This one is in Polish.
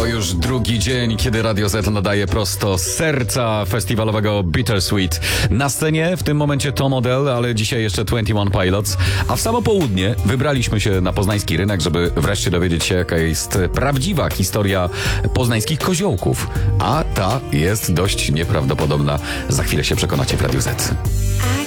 już drugi dzień, kiedy Radio Z nadaje prosto z serca festiwalowego Bittersweet. Na scenie w tym momencie Tom Odell, ale dzisiaj jeszcze 21 Pilots. A w samo południe wybraliśmy się na poznański rynek, żeby wreszcie dowiedzieć się, jaka jest prawdziwa historia poznańskich koziołków. A ta jest dość nieprawdopodobna. Za chwilę się przekonacie w Radio Z.